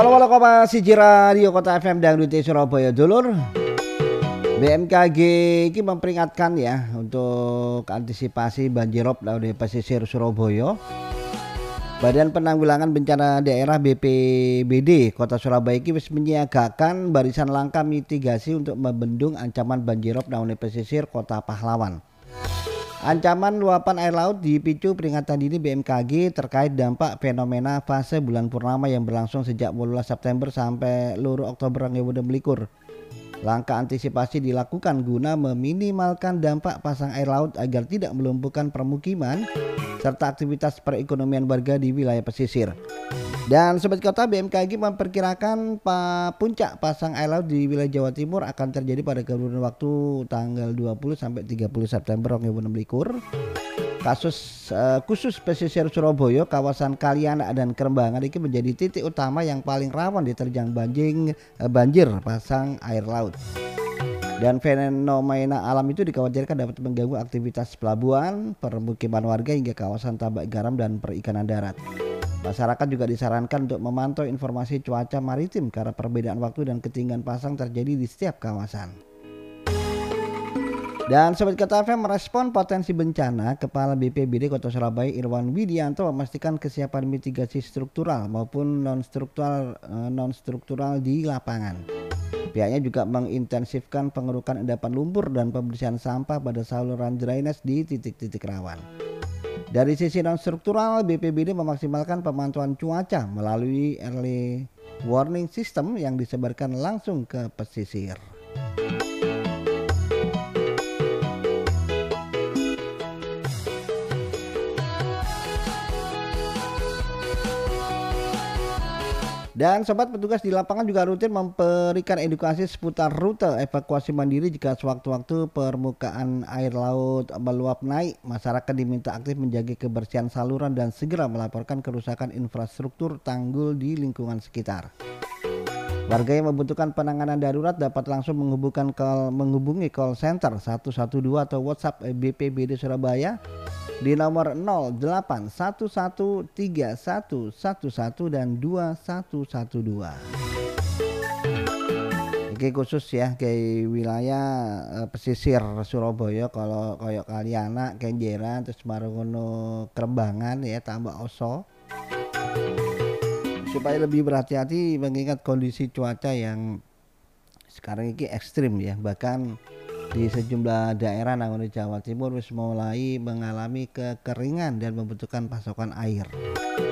Halo Koma Siji Radio Kota FM Dangdut Surabaya dulur. BMKG ini memperingatkan ya untuk antisipasi banjirop di pesisir Surabaya. Badan Penanggulangan Bencana Daerah BPBD Kota Surabaya ini menyiagakan barisan langkah mitigasi untuk membendung ancaman banjirop di pesisir Kota Pahlawan. Ancaman luapan air laut dipicu peringatan dini BMKG terkait dampak fenomena fase bulan purnama yang berlangsung sejak 18 September sampai luruh Oktober 2021. Langkah antisipasi dilakukan guna meminimalkan dampak pasang air laut agar tidak melumpuhkan permukiman serta aktivitas perekonomian warga di wilayah pesisir. Dan Sobat Kota, BMKG memperkirakan puncak pasang air laut di wilayah Jawa Timur akan terjadi pada kurun waktu tanggal 20 sampai 30 September 2021. Khusus pesisir Surabaya, kawasan Kalianak dan Kerembangan ini menjadi titik utama yang paling rawan diterjang banjir pasang air laut. Dan fenomena alam itu dikhawatirkan dapat mengganggu aktivitas pelabuhan, permukiman warga hingga kawasan tambak garam dan perikanan darat. Masyarakat juga disarankan untuk memantau informasi cuaca maritim karena perbedaan waktu dan ketinggian pasang terjadi di setiap kawasan. Dan Sobat Kota FM merespon potensi bencana, Kepala BPBD Kota Surabaya Irwan Widianto memastikan kesiapan mitigasi struktural maupun non-struktural di lapangan. Pihaknya juga mengintensifkan pengerukan endapan lumpur dan pembersihan sampah pada saluran drainase di titik-titik rawan. Dari sisi non-struktural, BPBD memaksimalkan pemantauan cuaca melalui early warning system yang disebarkan langsung ke pesisir. Dan sobat, petugas di lapangan juga rutin memberikan edukasi seputar rute evakuasi mandiri jika sewaktu-waktu permukaan air laut meluap naik. Masyarakat diminta aktif menjaga kebersihan saluran dan segera melaporkan kerusakan infrastruktur tanggul di lingkungan sekitar. Warga yang membutuhkan penanganan darurat dapat langsung menghubungi call center 112 atau WhatsApp BPBD Surabaya di nomor 08113111 dan 2112. Ini khusus ya ke wilayah pesisir Surabaya, kalau koyok Kalianak, Kenjeran, terus Marogono, Kerembangan ya, tambah Oso. Supaya lebih berhati-hati mengingat kondisi cuaca yang sekarang ini ekstrim ya, bahkan di sejumlah daerah di Jawa Timur mulai mengalami kekeringan dan membutuhkan pasokan air.